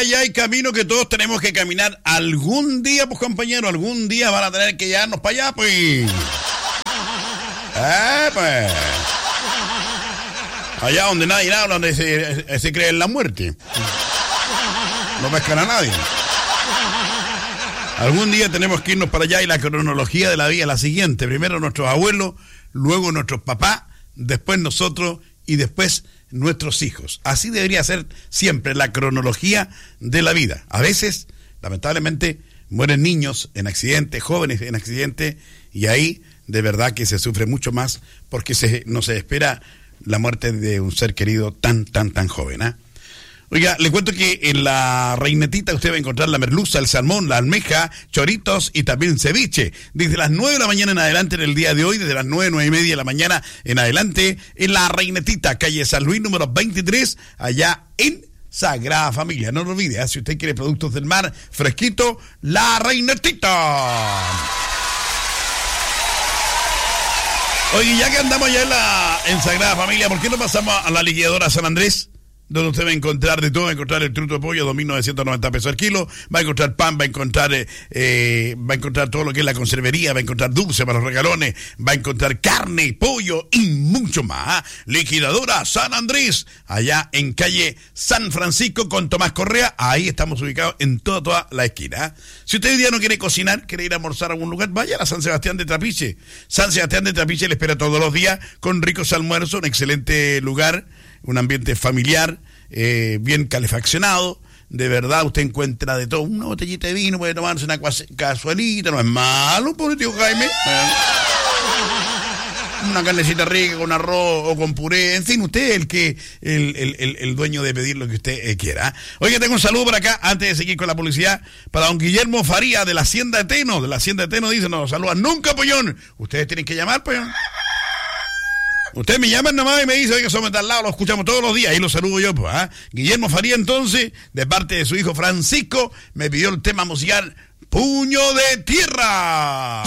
allá hay camino que todos tenemos que caminar. Algún día, pues compañero, algún día van a tener que llevarnos para allá, pues. Pues. Allá donde nadie habla, donde se cree en la muerte. No pescan a nadie. Algún día tenemos que irnos para allá y la cronología de la vida es la siguiente. Primero nuestros abuelos, luego nuestros papás, después nosotros y después nuestros hijos. Así debería ser siempre la cronología de la vida. A veces, lamentablemente, mueren niños en accidentes, jóvenes en accidentes, y ahí de verdad que se sufre mucho más porque no se espera la muerte de un ser querido tan joven, ¿eh? Oiga, le cuento que en la Reinetita usted va a encontrar la merluza, el salmón, la almeja, choritos y también ceviche. Desde las 9 de la mañana en adelante en el día de hoy, desde las 9:30 de la mañana en adelante, en la Reinetita, calle San Luis, número 23, allá en Sagrada Familia. No lo olvide, si usted quiere productos del mar, fresquito, la Reinetita. Oye, ya que andamos ya en Sagrada Familia, ¿por qué no pasamos a la liquidadora San Andrés? Donde usted va a encontrar de todo, va a encontrar el truto de pollo, 2.990 pesos al kilo, va a encontrar pan, va a encontrar todo lo que es la conservería, va a encontrar dulce para los regalones, va a encontrar carne, pollo y mucho más. Liquidadora San Andrés, allá en calle San Francisco con Tomás Correa, ahí estamos ubicados en toda la esquina. Si usted hoy día no quiere cocinar, quiere ir a almorzar a algún lugar, vaya a San Sebastián de Trapiche. San Sebastián de Trapiche le espera todos los días con ricos almuerzos, un excelente lugar, un ambiente familiar, bien calefaccionado. De verdad, usted encuentra de todo. Una botellita de vino, puede tomarse una cazuelita, no es malo, pobre tío Jaime. Una carnecita rica con arroz o con puré, en fin, usted es el dueño de pedir lo que usted quiera. Oiga, tengo un saludo por acá, antes de seguir con la publicidad, para don Guillermo Faría, de la Hacienda de Teno. De la Hacienda de Teno dice, nos saluda nunca, Pollón. Ustedes tienen que llamar, Pollón. Ustedes me llaman nomás y me dicen, oiga, somos de al lado, lo escuchamos todos los días, y lo saludo yo, pues, ¿ah? Guillermo Faría, entonces, de parte de su hijo Francisco, me pidió el tema musical Puño de Tierra.